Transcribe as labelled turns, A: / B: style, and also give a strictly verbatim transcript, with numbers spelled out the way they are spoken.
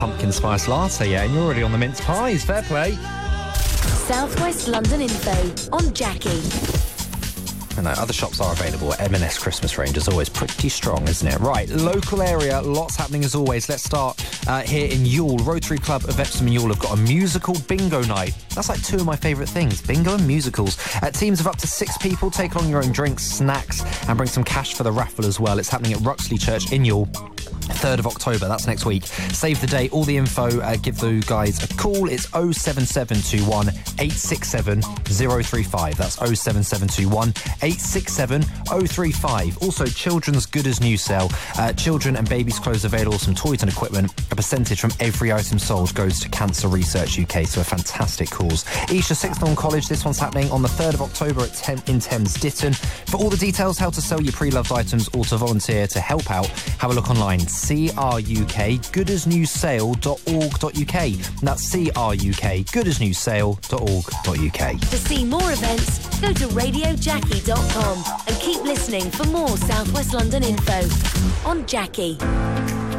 A: Pumpkin spice latte, yeah, and you're already on the mince pies. Fair play.
B: South West London info on Jackie.
A: I know, other shops are available. M and S Christmas range is always pretty strong, isn't it? Right, local area, lots happening as always. Let's start uh, here in Ewell. Rotary Club of Epsom and Ewell have got a musical bingo night. That's like two of my favourite things, bingo and musicals. Uh, teams of up to six people take on your own drinks, snacks, and bring some cash for the raffle as well. It's happening at Ruxley Church in Ewell. third of October, that's next week. Save the date, all the info, uh, give the guys a call. It's oh seven seven two one, eight six seven, oh three five. That's oh seven seven two one, eight six seven, oh three five. Also, Children's Good as New sale. Uh, children and babies' clothes available, some toys and equipment. A percentage from every item sold goes to Cancer Research U K, so a fantastic cause. Esher Sixth Form College, this one's happening on the third of October at ten in Thames Ditton. For all the details, how to sell your pre-loved items or to volunteer to help out, have a look online. C R U K, good as new sale dot org dot U K. That's C R U K, good as new sale dot org dot U K.
B: To see more events, go to radio jackie dot com and keep listening for more South West London info on Jackie.